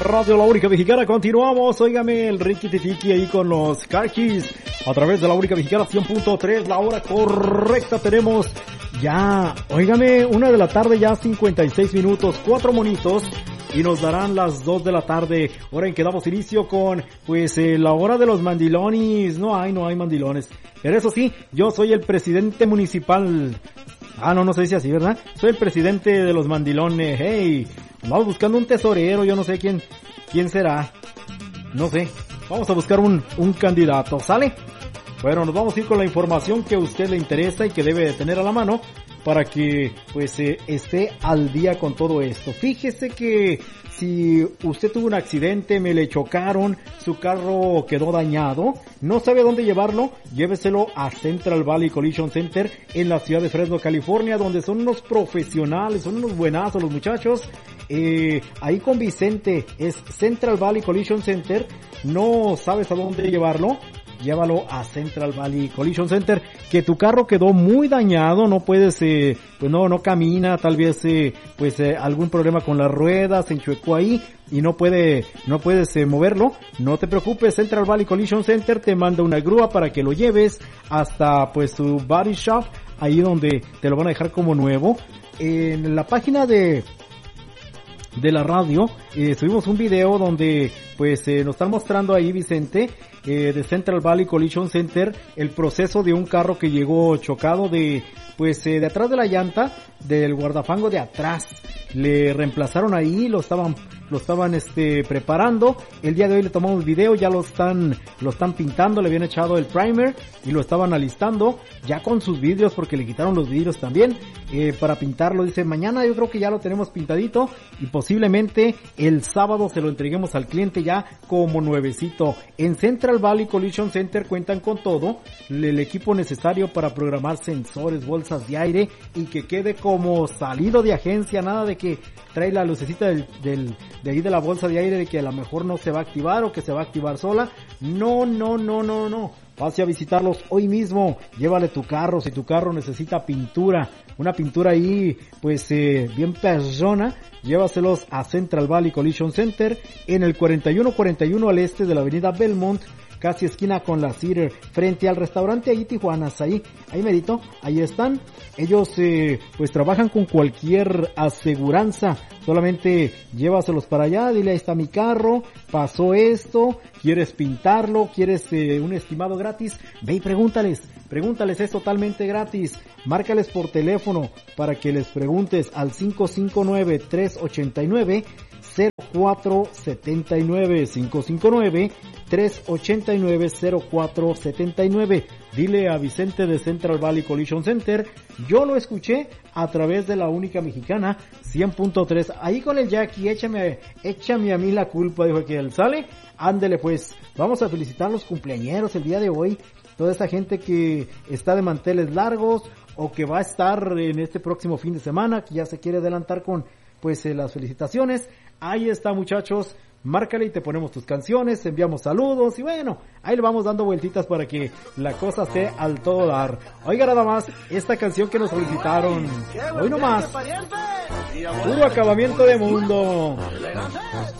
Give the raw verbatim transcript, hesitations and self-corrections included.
Radio La Única Mexicana, continuamos. Óigame, el Ricky Titiki ahí con los Car Keys a través de La Única Mexicana cien punto tres, la hora correcta tenemos ya, óigame, una de la tarde ya cincuenta y seis minutos, cuatro monitos y nos darán las dos de la tarde, hora en que damos inicio con, pues, eh, la hora de los mandilones. No hay, no hay mandilones, pero eso sí, yo soy el presidente municipal. Ah, no, no se dice así, ¿verdad? Soy el presidente de los mandilones. Hey, vamos buscando un tesorero, yo no sé quién, quién será. No sé. Vamos a buscar un, un candidato, ¿sale? Bueno, nos vamos a ir con la información que a usted le interesa y que debe de tener a la mano para que, pues, eh, esté al día con todo esto. Fíjese que si usted tuvo un accidente, me le chocaron, su carro quedó dañado, no sabe a dónde llevarlo, lléveselo a Central Valley Collision Center en la ciudad de Fresno, California, donde son unos profesionales, son unos buenazos los muchachos. Eh, ahí con Vicente es Central Valley Collision Center. No sabes a dónde llevarlo, llévalo a Central Valley Collision Center. Que tu carro quedó muy dañado, no puedes, eh, pues no, no camina, tal vez, eh, pues eh, algún problema con las ruedas, se enchuecó ahí y no puede, no puedes eh, moverlo. No te preocupes, Central Valley Collision Center te manda una grúa para que lo lleves hasta, pues, su body shop, ahí donde te lo van a dejar como nuevo. En la página de de la radio, eh, subimos un video donde, pues, eh, nos están mostrando ahí, Vicente, eh, de Central Valley Collision Center, el proceso de un carro que llegó chocado de, pues, eh, de atrás de la llanta, del guardafango de atrás. Le reemplazaron ahí, lo estaban, lo estaban, este, preparando. El día de hoy le tomamos video, ya lo están, lo están pintando, le habían echado el primer y lo estaban alistando, ya con sus vidrios, porque le quitaron los vidrios también, eh, para pintarlo. Dice, mañana yo creo que ya lo tenemos pintadito y posiblemente el sábado se lo entreguemos al cliente ya como nuevecito. En Central Valley Collision Center cuentan con todo el equipo necesario para programar sensores, bolsas de aire y que quede como salido de agencia. Nada de que trae la lucecita del, del, de ahí de la bolsa de aire de que a lo mejor no se va a activar o que se va a activar sola. No, no, no, no, no. Pase a visitarlos hoy mismo, llévale tu carro, si tu carro necesita pintura, una pintura ahí, pues, eh, bien persona, llévaselos a Central Valley Collision Center, en el cuarenta y uno cuarenta y uno al este de la avenida Belmont, casi esquina con la Cedar, frente al restaurante ahí Tijuanas, ahí, ahí medito, ahí están. Ellos, eh, pues, trabajan con cualquier aseguranza, solamente llévaselos para allá, dile, ahí está mi carro, pasó esto, quieres pintarlo, quieres eh, un estimado gratis, ve y pregúntales, pregúntales, es totalmente gratis. Márcales por teléfono para que les preguntes al cinco cinco nueve, tres ocho nueve, cero cuatro siete nueve, cinco cinco nueve, tres ocho nueve, cero cuatro siete nueve. Dile a Vicente de Central Valley Collision Center, yo lo escuché a través de La Única Mexicana cien punto tres. Ahí con el Jackie, échame, échame a mí la culpa, dijo que él sale. Ándele pues, vamos a felicitar a los cumpleañeros el día de hoy. Toda esa gente que está de manteles largos o que va a estar en este próximo fin de semana, que ya se quiere adelantar con, pues, eh, las felicitaciones. Ahí está, muchachos, márcale y te ponemos tus canciones, enviamos saludos y bueno, ahí le vamos dando vueltitas para que la cosa esté al todo dar. Oiga, nada más, esta canción que nos solicitaron, hoy nomás, puro acabamiento de mundo.